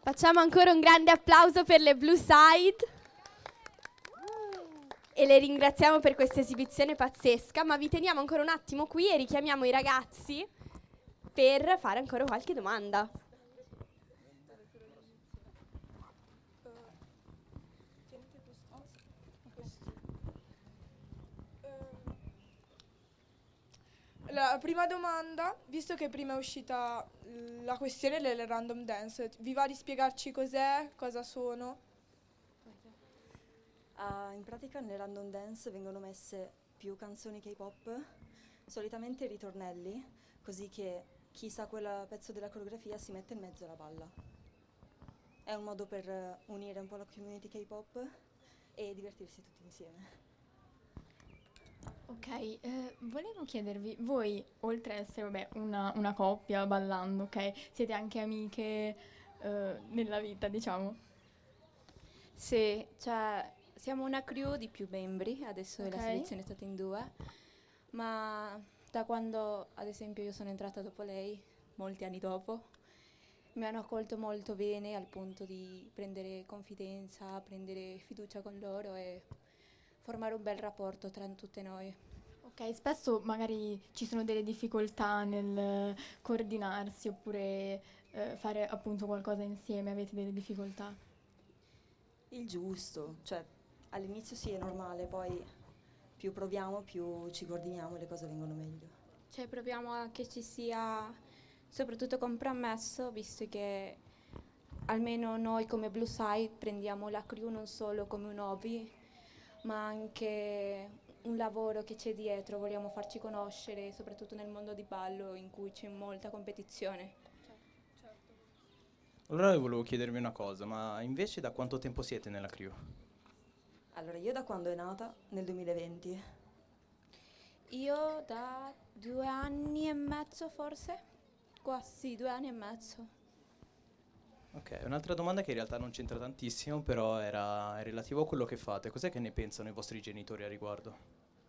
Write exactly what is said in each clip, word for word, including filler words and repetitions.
Facciamo ancora un grande applauso per le Blue Side. E le ringraziamo per questa esibizione pazzesca, ma vi teniamo ancora un attimo qui e richiamiamo i ragazzi per fare ancora qualche domanda. La prima domanda, visto che prima è uscita la questione delle random dance, vi va di spiegarci cos'è, cosa sono? Uh, in pratica nelle random dance vengono messe più canzoni K-pop, solitamente ritornelli, così che chi sa quel pezzo della coreografia si mette in mezzo alla balla. È un modo per uh, unire un po' la community K-pop e divertirsi tutti insieme. Ok, eh, volevo chiedervi, voi oltre ad essere vabbè, una, una coppia ballando, ok, siete anche amiche eh, nella vita, diciamo? Sì, cioè siamo una crew di più membri, adesso Ok. la selezione è stata in due, ma da quando ad esempio io sono entrata dopo lei, molti anni dopo, mi hanno accolto molto bene al punto di prendere confidenza, prendere fiducia con loro e formare un bel rapporto tra tutte noi. Ok, spesso magari ci sono delle difficoltà nel coordinarsi oppure eh, fare appunto qualcosa insieme, avete delle difficoltà? Il giusto, cioè all'inizio sì è normale, poi più proviamo più ci coordiniamo e le cose vengono meglio. Cioè proviamo a che ci sia soprattutto compromesso, visto che almeno noi come Blue Side prendiamo la crew non solo come un hobby, ma anche un lavoro che c'è dietro, vogliamo farci conoscere, soprattutto nel mondo di ballo in cui c'è molta competizione. Allora io volevo chiedervi una cosa, ma invece da quanto tempo siete nella crew? Allora io da quando è nata, nel duemilaventi. Io da due anni e mezzo forse, quasi due anni e mezzo. Ok, un'altra domanda che in realtà non c'entra tantissimo, però era relativo a quello che fate. Cos'è che ne pensano i vostri genitori a riguardo?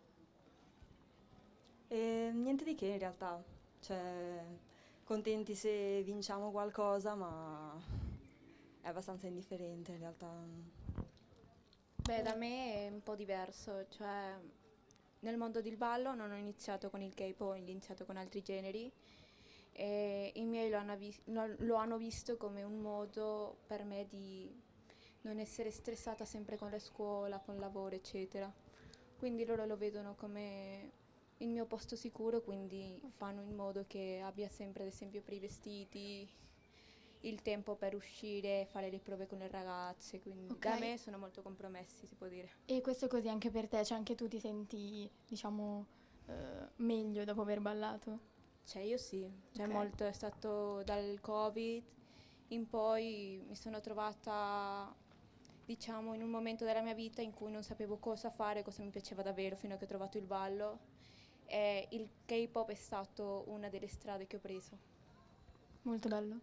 E niente di che in realtà, cioè contenti se vinciamo qualcosa, ma è abbastanza indifferente in realtà. Beh, da me è un po' diverso, cioè nel mondo del ballo non ho iniziato con il K-pop, ho iniziato con altri generi e i miei lo hanno, vis- lo, lo hanno visto come un modo per me di non essere stressata sempre con la scuola, con il lavoro, eccetera. Quindi loro lo vedono come il mio posto sicuro, quindi fanno in modo che abbia sempre, ad esempio, per i vestiti, il tempo per uscire, fare le prove con le ragazze, quindi Ok. da me sono molto compromessi, si può dire. E questo è così anche per te, cioè anche tu ti senti, diciamo, eh, meglio dopo aver ballato? Cioè io sì, cioè Ok. molto è stato dal Covid in poi mi sono trovata, diciamo, in un momento della mia vita in cui non sapevo cosa fare, cosa mi piaceva davvero, fino a che ho trovato il ballo e il K-pop è stato una delle strade che ho preso. Molto bello.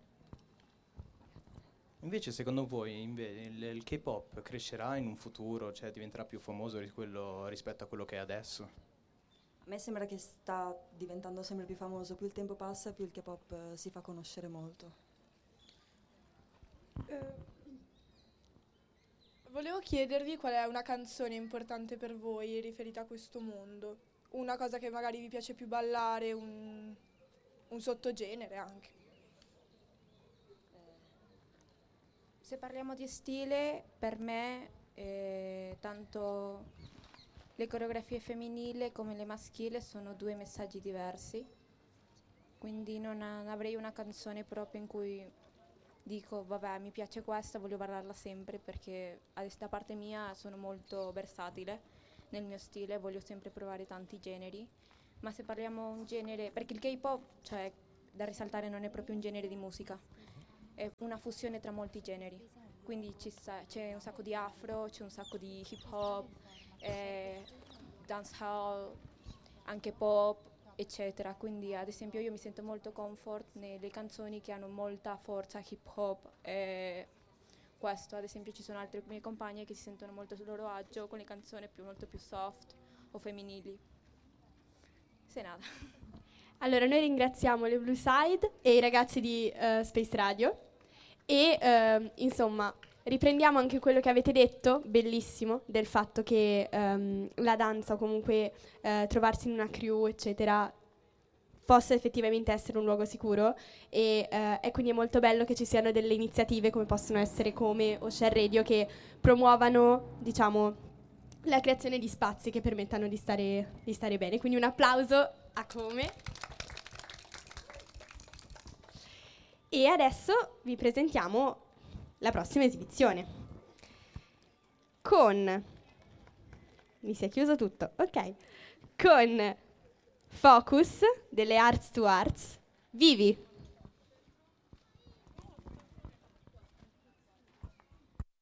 Invece secondo voi inve- il, il K-pop crescerà in un futuro, cioè diventerà più famoso ris- quello- rispetto a quello che è adesso? A me sembra che sta diventando sempre più famoso, più il tempo passa più il K-pop eh, si fa conoscere molto. Eh, volevo chiedervi qual è una canzone importante per voi riferita a questo mondo. Una cosa che magari vi piace più ballare, un, un sottogenere anche. Se parliamo di stile, per me eh, tanto le coreografie femminili come le maschili sono due messaggi diversi, quindi non, ha- non avrei una canzone proprio in cui dico vabbè mi piace questa, voglio ballarla sempre perché adesso da parte mia sono molto versatile nel mio stile, voglio sempre provare tanti generi, ma se parliamo un genere, perché il K-pop, cioè da risaltare non è proprio un genere di musica, è una fusione tra molti generi, quindi ci sta- c'è un sacco di afro, c'è un sacco di hip hop, eh, dancehall, anche pop, eccetera. Quindi ad esempio io mi sento molto comfort nelle canzoni che hanno molta forza hip hop e questo, ad esempio ci sono altre mie compagne che si sentono molto a loro agio con le canzoni più, molto più soft o femminili. Se nada. Allora, noi ringraziamo le Blue Side e i ragazzi di eh, Space Radio E ehm, insomma, riprendiamo anche quello che avete detto, bellissimo, del fatto che ehm, la danza o comunque eh, trovarsi in una crew, eccetera, possa effettivamente essere un luogo sicuro e, eh, e quindi è molto bello che ci siano delle iniziative come possono essere come Ocean Radio che promuovano, diciamo, la creazione di spazi che permettano di stare, di stare bene. Quindi un applauso a Come. E adesso vi presentiamo la prossima esibizione con... Mi si è chiuso tutto, ok. Con Focus delle Arts to Arts, Vivi.